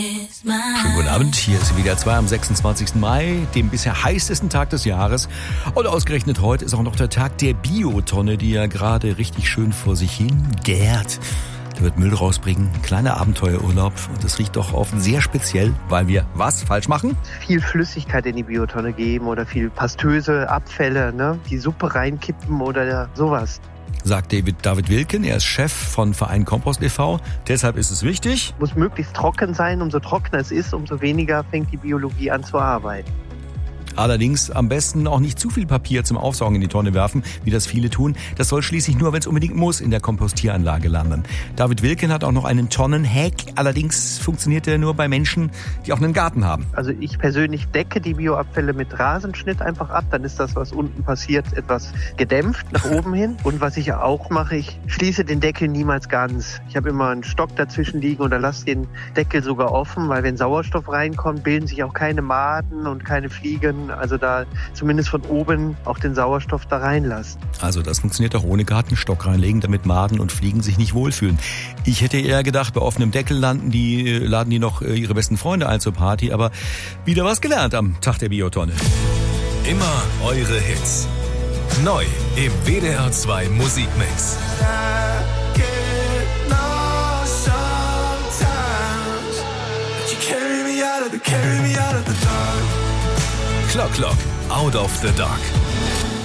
Schönen guten Abend, hier ist WDR 2 am 26. Mai, dem bisher heißesten Tag des Jahres. Und ausgerechnet heute ist auch noch der Tag der Biotonne, die ja gerade richtig schön vor sich hin gärt. Da wird Müll rausbringen, kleiner Abenteuerurlaub und es riecht doch oft sehr speziell, weil wir was falsch machen? Viel Flüssigkeit in die Biotonne geben oder viel pastöse Abfälle, ne? Die Suppe reinkippen oder sowas. Sagt David Wilken, er ist Chef von Verein Kompost e.V. Deshalb ist es wichtig. Muss möglichst trocken sein, umso trockener es ist, umso weniger fängt die Biologie an zu arbeiten. Allerdings am besten auch nicht zu viel Papier zum Aufsaugen in die Tonne werfen, wie das viele tun. Das soll schließlich nur, wenn es unbedingt muss, in der Kompostieranlage landen. David Wilken hat auch noch einen Tonnenhack. Allerdings funktioniert der nur bei Menschen, die auch einen Garten haben. Also ich persönlich decke die Bioabfälle mit Rasenschnitt einfach ab. Dann ist das, was unten passiert, etwas gedämpft nach oben hin. Und was ich auch mache, ich schließe den Deckel niemals ganz. Ich habe immer einen Stock dazwischen liegen oder lasse den Deckel sogar offen, weil wenn Sauerstoff reinkommt, bilden sich auch keine Maden und keine Fliegen. Also da zumindest von oben auch den Sauerstoff da reinlassen. Also das funktioniert auch ohne Gartenstock reinlegen, damit Maden und Fliegen sich nicht wohlfühlen. Ich hätte eher gedacht, bei offenem Deckel laden die noch ihre besten Freunde ein zur Party, aber wieder was gelernt am Tag der Biotonne. Immer eure Hits. Neu im WDR 2 Musikmix. Clock, Out of the Dark.